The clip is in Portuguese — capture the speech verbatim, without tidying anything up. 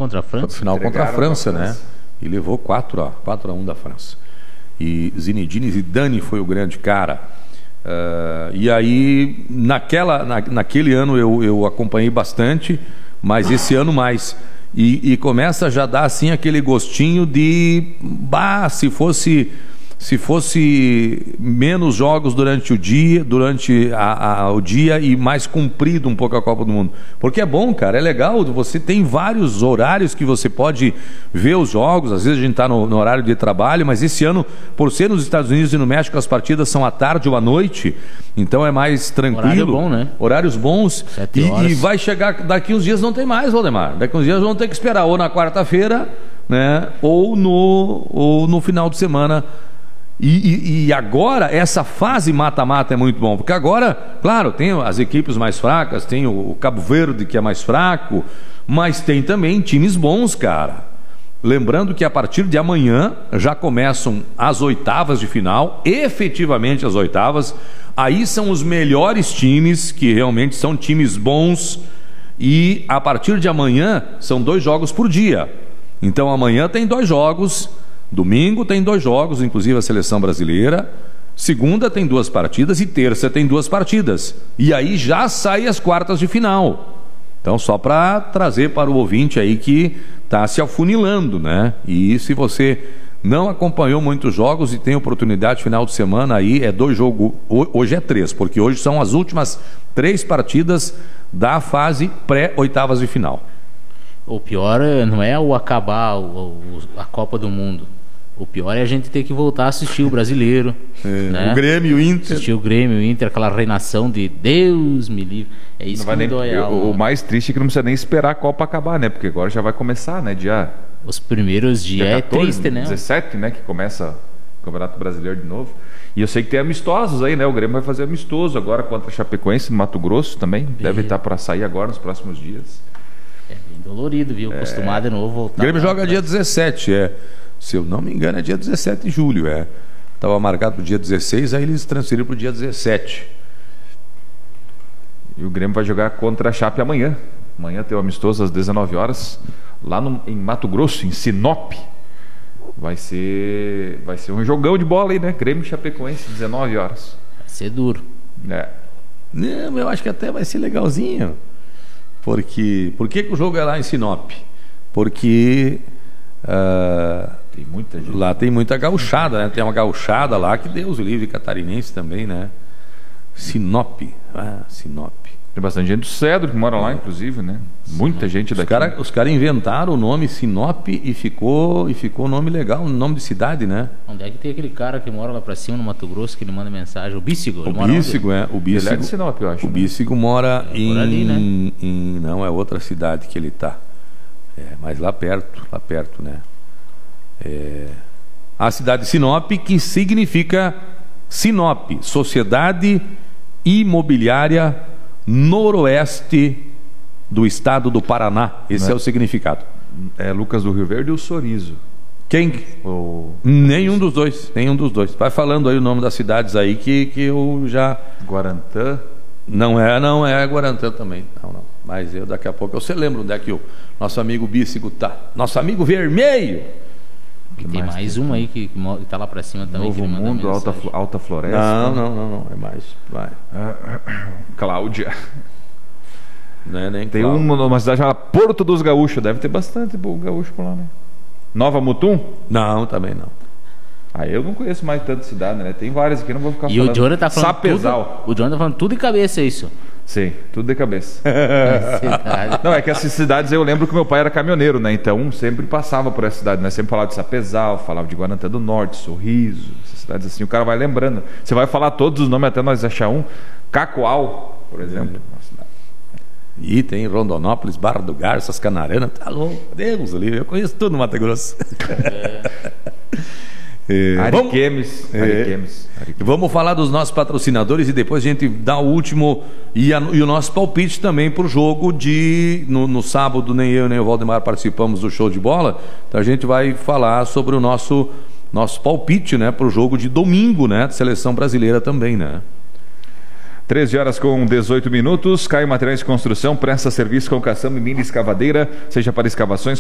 contra a França. Final contra a França, né? E levou quatro a um da França. E Zinedine Zidane foi o grande cara. Uh, e aí, naquela, na, naquele ano eu, eu acompanhei bastante, mas esse ano mais. E, e começa a já dar assim aquele gostinho de, bah, se fosse... Se fosse menos jogos durante o dia, durante a, a, o dia e mais comprido um pouco a Copa do Mundo. Porque é bom, cara, é legal, você tem vários horários que você pode ver os jogos, às vezes a gente está no, no horário de trabalho, mas esse ano, por ser nos Estados Unidos e no México, as partidas são à tarde ou à noite, então é mais tranquilo. Horário bom, né? Horários bons. Sete e, horas. e vai chegar, daqui uns dias não tem mais, Valdemar. Daqui uns dias vão ter que esperar ou na quarta-feira, né, ou no, ou no final de semana. E, e, e agora, essa fase mata-mata é muito bom, porque agora, claro, tem as equipes mais fracas, tem o Cabo Verde que é mais fraco, mas tem também times bons, cara. Lembrando que a partir de amanhã já começam as oitavas de final, efetivamente as oitavas, aí são os melhores times, que realmente são times bons, e a partir de amanhã são dois jogos por dia. Então amanhã tem dois jogos... Domingo tem dois jogos, inclusive a seleção brasileira. Segunda tem duas partidas e terça tem duas partidas. E aí já sai as quartas de final. Então, só para trazer para o ouvinte aí que está se afunilando, né? E se você não acompanhou muitos jogos e tem oportunidade final de semana aí, é dois jogos, hoje é três, porque hoje são as últimas três partidas da fase pré-oitavas de final. O pior não é o acabar o, o, a Copa do Mundo. O pior é a gente ter que voltar a assistir o brasileiro. É, né? O Grêmio, o Inter. Assistir o Grêmio, o Inter, aquela reinação de Deus me livre. É isso não que me nem, dói a alma. O mais triste é que não precisa nem esperar a Copa acabar, né? Porque agora já vai começar, né? Dia, Os primeiros dias dia é quatorze, triste, né? dezessete, né? Que começa o Campeonato Brasileiro de novo. E eu sei que tem amistosos aí, né? O Grêmio vai fazer amistoso agora contra a Chapecoense, no Mato Grosso também. Bem. Deve estar para sair agora nos próximos dias. É bem dolorido, viu? Acostumado é... de novo voltar. O Grêmio joga dia dezessete, é. Se eu não me engano, é dia dezessete de julho, é. Estava marcado para o dia dezesseis, aí eles transferiram para o dia dezessete. E o Grêmio vai jogar contra a Chape amanhã. Amanhã tem o amistoso às dezenove horas, lá no, em Mato Grosso, em Sinop. Vai ser, vai ser um jogão de bola aí, né? Grêmio e Chapecoense, dezenove horas. Vai ser duro. É. Não, eu acho que até vai ser legalzinho. Porque, por que, que o jogo é lá em Sinop? Porque... Uh, tem muita gente. Lá tem muita gauchada, né? Tem uma gauchada lá que Deus o livre, catarinense também, né? Sinop, ah, Sinop. Tem bastante gente do Cedro que mora lá, inclusive, né? Muita gente daqui. Os caras os cara inventaram o nome Sinop e ficou e ficou nome legal, nome de cidade, né? Onde é que tem aquele cara que mora lá pra cima no Mato Grosso que ele manda mensagem? O Bícigo? O Bícigo, é. O Bícigo, ele é de Sinop, eu acho. O Bícigo né? mora é em, ali, né? em... Não, é outra cidade que ele tá. É, mas lá perto, lá perto, né? É, a cidade de Sinop, que significa Sinop, Sociedade Imobiliária Noroeste do Estado do Paraná. Esse é, é o significado. É Lucas do Rio Verde e o Sorriso. Quem? O... Nenhum dos dois, nenhum dos dois. Vai falando aí o nome das cidades aí que, que eu já... Guarantã? Não é, não é Guarantã também. Não, não. Mas eu daqui a pouco, você lembra onde é que o nosso amigo Bícigo tá? Nosso amigo Vermelho. E tem mais, mais um aí que, que tá lá pra cima também. Novo Mundo, Alta, Alta Floresta. Não, não, não, não, é mais. Vai. Cláudia. Não é nem tem uma, uma cidade chamada Porto dos Gaúchos. Deve ter bastante gaúcho por lá, né? Nova Mutum? Não, também não. Ah, eu não conheço mais tanta cidade, né? Tem várias aqui, não vou ficar e falando. E o Jonathan tá falando Sapezal. Tudo, o Jonathan tá falando tudo de cabeça, é isso? Sim, tudo de cabeça. Não, é que essas cidades eu lembro que meu pai era caminhoneiro, né? Então sempre passava por essa cidade, né? Sempre falava de Sapezal, falava de Guarantã do Norte, Sorriso, essas cidades assim, o cara vai lembrando. Você vai falar todos os nomes até nós achar um. Cacoal, por exemplo. É. E tem Rondonópolis, Barra do Garças, Canarana, tá louco, Deus ali, eu conheço tudo no Mato Grosso. É. É, Ariquemes, vamos, Ariquemes, é, Ariquemes. Vamos falar dos nossos patrocinadores e depois a gente dá o último e, a, e o nosso palpite também para o jogo de no, no sábado. Nem eu nem o Valdemar participamos do show de bola, então a gente vai falar sobre o nosso nosso palpite, né, para o jogo de domingo, né, de seleção brasileira também, né. treze horas com dezoito minutos. Caio Materiais de Construção presta serviço com caçamba e mini escavadeira, seja para escavações,